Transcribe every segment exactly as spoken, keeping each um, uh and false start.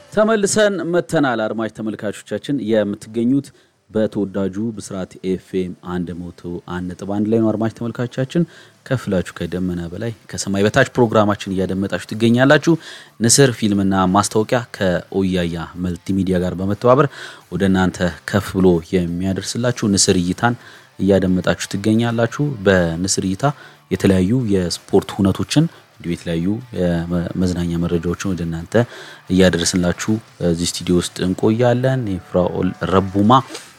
ተመልሰን መተናል አድማጭ ተመልካቾቻችን የምትገኙት በተወዳጁ ብስራት ኤፍኤም አንድ መቶ አንድ ነጥብ አንድ ላይ ነው። አድማጭ ተመልካቾቻችን ከፍላችሁ ከደመና በላይ ከሰማይ በታች ፕሮግራማችን እያደመጣችሁ ትገኛላችሁ። ንስር ፊልምና ማስታወቂያ ከኦያያ መልቲሚዲያ ጋር በመተባበር ወደናንተ ከፍ ብሎ የሚያደርስላችሁ ንስር እይታን እያደመጣችሁ ትገኛላችሁ። በንስር እይታ የተለያዩ የስፖርት ሁነቶችን እንዲሁ የተለያዩ መዝናኛ መረጃዎችን ወደናንተ እያደረስንላችሁ እዚህ ስቱዲዮ ውስጥ እንቆያለን። ፍራኦል ረቡማ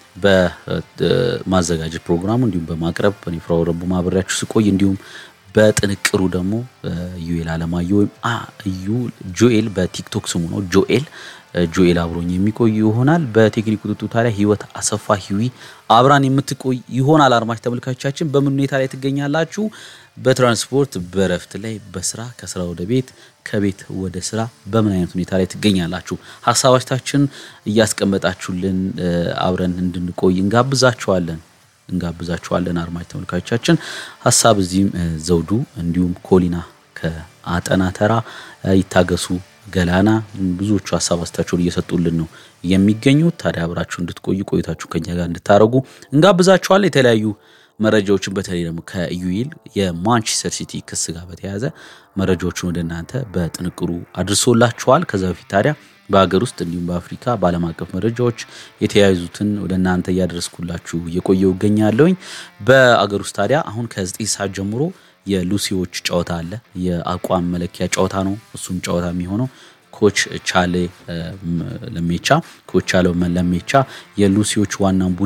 በማዘጋጀት ፕሮግራሙ እንዲሁም በማቅረብ ፍራኦል ረቡማ አብራችሁ ስቆይ እንዲሁም በጥንቅሩ ደግሞ ዩኤል አለማየሁ ወይም አዩ ጆኤል በቲክቶክ ስሙ ነው ጆኤል ጆኤል አብሮኝ የሚቆይ ይሆናል። በቴክኒክ ቁጥጥሩ ታዲያ ህይወት አሰፋ ህዊ አብራን የምትቆይ ይሆናል። አድማጭ ተመልካቾቻችን በምን ሁኔታ ላይ ትገኛላችሁ? በትራንስፖርት በረፍት ላይ በስራ ከስራ ወደ ቤት ከቤት ወደ ስራ በምን አይነት ሁኔታ ላይ ትገኛላችሁ? ሐሳባችሁን እያስቀመጣችሁልን አብረን እንድንቆይ እንጋብዛችኋለን እንጋብዛችኋለን አድማጭ ተመልካቾቻችን። ሐሳብ እዚህም ዘውዱ እንዲሁም ኮሊና ከአጠና ተራ ይታገሱ ገላና ብዙዎቹ ሐሳብ አስተያየቶችን እየሰጡልን ነው የሚገኙት። ታዲያ አብራችሁ እንድትቆዩ ቆይታችሁ ከኛ ጋር እንድታረጉ እንጋብዛችኋለን። የተለያዩ መረጃዎችን በተለይ ደግሞ ከዩኤል የማንቸስተር ሲቲ ክስ ጋር በተያያዘ መረጃዎችን ወደናንተ በጥንቅሩ አድርሶላችኋል። ከዛ በፊት ታዲያ በአገር ውስጥ እንዲሁም በአፍሪካ በዓለም አቀፍ መረጃዎች የተያያዙትን ወደናንተ ያደረስኩላችሁ የቆየው ገኛለሁኝ። በአገር ውስጥ ታዲያ አሁን ከዘጠኝ ሰዓት ጀምሮ የሉሲዎች ጨዋታ አለ። የአቋም መለኪያ ጨዋታ ነው። እሱም ጨዋታ የሚሆነው ኮች ቻሌ ለሜቻ ኮች ቻሌ ለሜቻ የሉሲዎች ዋናው